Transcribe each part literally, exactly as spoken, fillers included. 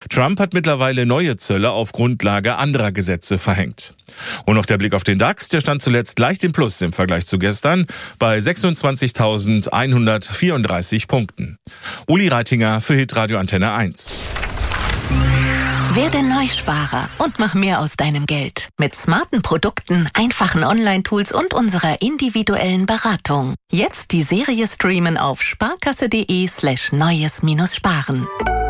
Trump hat mittlerweile neue Zölle auf Grundlage anderer Gesetze verhängt. Und noch der Blick auf den DAX, der stand zuletzt leicht im Plus im Vergleich zu gestern bei sechsundzwanzigtausendeinhundertvierunddreißig Punkten. Uli Reitinger für Hitradio Antenne eins. Werde Neusparer und mach mehr aus deinem Geld. Mit smarten Produkten, einfachen Online-Tools und unserer individuellen Beratung. Jetzt die Serie streamen auf sparkasse.de slash neues minus sparen.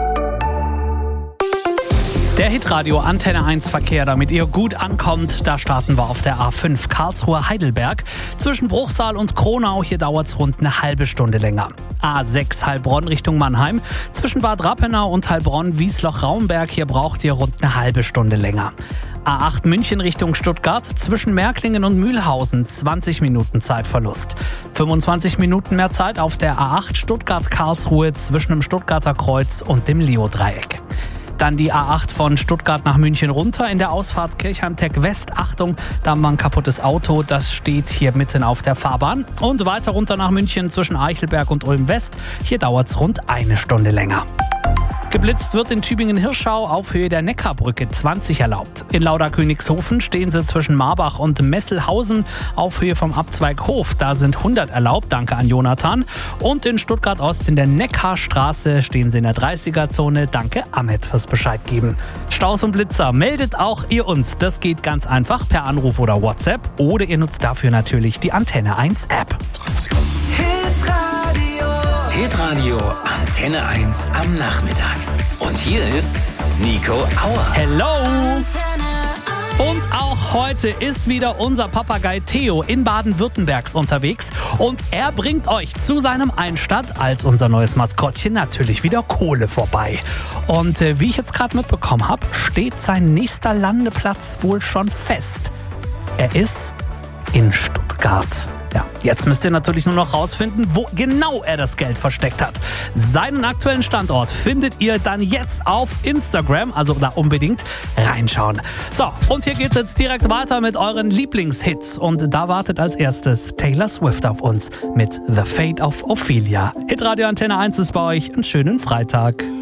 Der Hitradio Antenne eins Verkehr, damit ihr gut ankommt, da starten wir auf der A fünf Karlsruhe-Heidelberg. Zwischen Bruchsal und Kronau, hier dauert es rund eine halbe Stunde länger. A sechs Heilbronn Richtung Mannheim. Zwischen Bad Rappenau und Heilbronn-Wiesloch-Raumberg, hier braucht ihr rund eine halbe Stunde länger. A acht München Richtung Stuttgart, zwischen Märklingen und Mühlhausen, zwanzig Minuten Zeitverlust. fünfundzwanzig Minuten mehr Zeit auf der A acht Stuttgart-Karlsruhe zwischen dem Stuttgarter Kreuz und dem Leo-Dreieck. Dann die A acht von Stuttgart nach München runter in der Ausfahrt Kirchheim-Tech West. Achtung, da haben wir ein kaputtes Auto, das steht hier mitten auf der Fahrbahn. Und weiter runter nach München zwischen Eichelberg und Ulm West. Hier dauert es rund eine Stunde länger. Geblitzt wird in Tübingen-Hirschau auf Höhe der Neckarbrücke zwanzig erlaubt. In Lauda-Königshofen stehen sie zwischen Marbach und Messelhausen auf Höhe vom Abzweig Hof. Da sind hundert erlaubt, danke an Jonathan. Und in Stuttgart-Ost in der Neckarstraße stehen sie in der dreißiger-Zone. Danke Ahmed fürs Bescheid geben. Staus und Blitzer, meldet auch ihr uns. Das geht ganz einfach per Anruf oder WhatsApp. Oder ihr nutzt dafür natürlich die Antenne eins App. Hitradio Antenne eins am Nachmittag. Und hier ist Nico Auer. Hello! Und auch heute ist wieder unser Papagei Theo in Baden-Württembergs unterwegs. Und er bringt euch zu seinem Einstand als unser neues Maskottchen natürlich wieder Kohle vorbei. Und äh, wie ich jetzt gerade mitbekommen habe, steht sein nächster Landeplatz wohl schon fest. Er ist in Stuttgart. Ja, jetzt müsst ihr natürlich nur noch rausfinden, wo genau er das Geld versteckt hat. Seinen aktuellen Standort findet ihr dann jetzt auf Instagram, also da unbedingt reinschauen. So, und hier geht's jetzt direkt weiter mit euren Lieblingshits. Und da wartet als erstes Taylor Swift auf uns mit The Fate of Ophelia. Hitradio Antenne eins ist bei euch. Einen schönen Freitag.